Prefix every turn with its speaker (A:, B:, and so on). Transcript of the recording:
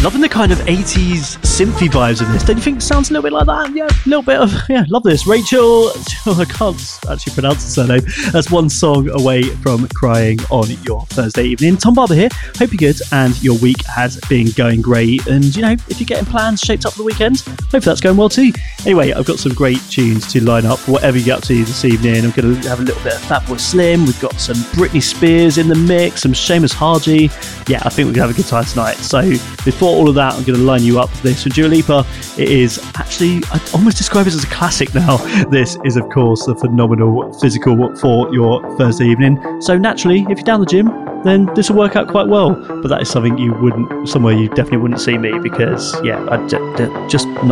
A: Loving the kind of 80s synthy vibes of this. Don't you think it sounds a little bit like that? Yeah, a little bit of, love this. Rachel, I can't actually pronounce the surname. That's one song away from crying on your Thursday evening. Tom Barber here. Hope you're good and your week has been going great. And, if you're getting plans shaped up for the weekend, hopefully that's going well too. Anyway, I've got some great tunes to line up for whatever you get up to this evening. I'm going to have a little bit of Fatboy Slim. We've got some Britney Spears in the mix, some Seamus Haji. Yeah, I think we're going to have a good time tonight. So before all of that, I'm going to line you up with this. For Dua Lipa, it is actually, I'd almost describe it as a classic now. This is, of course, the phenomenal physical for your Thursday evening. So naturally, if you're down the gym, then this will work out quite well. But that is something somewhere you definitely wouldn't see me because, I just not